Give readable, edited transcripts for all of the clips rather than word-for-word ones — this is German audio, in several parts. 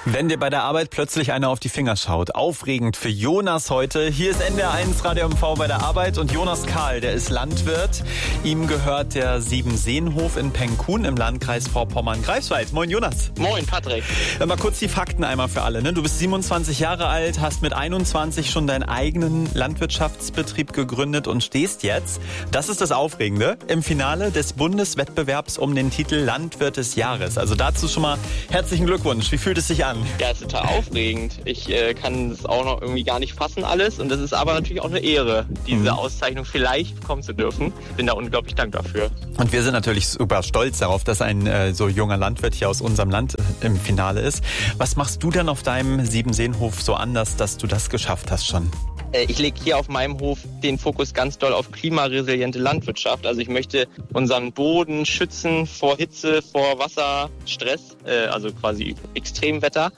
Wenn dir bei der Arbeit plötzlich einer auf die Finger schaut. Aufregend für Jonas heute. Hier ist NDR1 Radio MV bei der Arbeit und Jonas Kahl, der ist Landwirt. Ihm gehört der Siebenseenhof in Penkun im Landkreis Vorpommern-Greifswald. Moin Jonas. Moin Patrick. Mal kurz die Fakten einmal für alle. Du bist 27 Jahre alt, hast mit 21 schon deinen eigenen Landwirtschaftsbetrieb gegründet und stehst jetzt, das ist das Aufregende, im Finale des Bundeswettbewerbs um den Titel Landwirt des Jahres. Also dazu schon mal herzlichen Glückwunsch. Wie fühlt es sich an? Ja, ist total aufregend. Ich kann es auch noch irgendwie gar nicht fassen alles und das ist aber natürlich auch eine Ehre, diese Auszeichnung vielleicht bekommen zu dürfen. Bin da unglaublich dankbar dafür. Und wir sind natürlich super stolz darauf, dass ein so junger Landwirt hier aus unserem Land im Finale ist. Was machst du denn auf deinem Siebenseenhof so anders, dass du das geschafft hast schon? Ich lege hier auf meinem Hof den Fokus ganz doll auf klimaresiliente Landwirtschaft. Also ich möchte unseren Boden schützen vor Hitze, vor Wasserstress, also quasi Extremwetter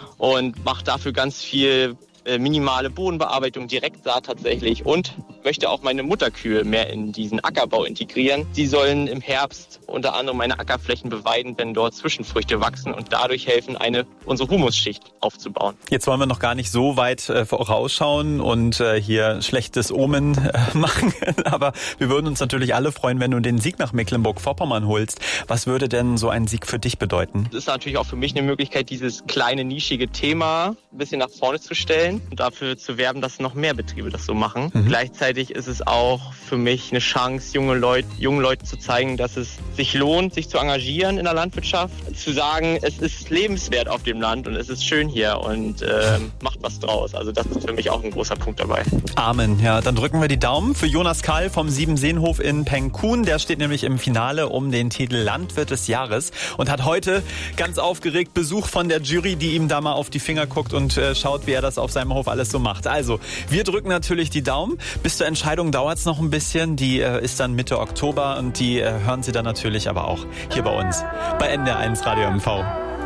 und mache dafür ganz viel minimale Bodenbearbeitung, Direktsaat tatsächlich und möchte auch meine Mutterkühe mehr in diesen Ackerbau integrieren. Sie sollen im Herbst unter anderem meine Ackerflächen beweiden, wenn dort Zwischenfrüchte wachsen und dadurch helfen, unsere Humusschicht aufzubauen. Jetzt wollen wir noch gar nicht so weit vorausschauen und hier schlechtes Omen machen, aber wir würden uns natürlich alle freuen, wenn du den Sieg nach Mecklenburg-Vorpommern holst. Was würde denn so ein Sieg für dich bedeuten? Das ist natürlich auch für mich eine Möglichkeit, dieses kleine, nischige Thema ein bisschen nach vorne zu stellen und dafür zu werben, dass noch mehr Betriebe das so machen. Gleichzeitig ist es auch für mich eine Chance, jungen Leuten zu zeigen, dass es sich lohnt, sich zu engagieren in der Landwirtschaft, zu sagen, es ist lebenswert auf dem Land und es ist schön hier und macht was draus. Also das ist für mich auch ein großer Punkt dabei. Amen. Ja, dann drücken wir die Daumen für Jonas Kahl vom Siebenseenhof in Penkun. Der steht nämlich im Finale um den Titel Landwirt des Jahres und hat heute ganz aufgeregt Besuch von der Jury, die ihm da mal auf die Finger guckt und schaut, wie er das auf seinem Hof alles so macht. Also, wir drücken natürlich die Daumen. Bis zur Entscheidung dauert es noch ein bisschen. Die ist dann Mitte Oktober und die hören Sie dann natürlich aber auch hier bei uns bei NDR1 Radio MV.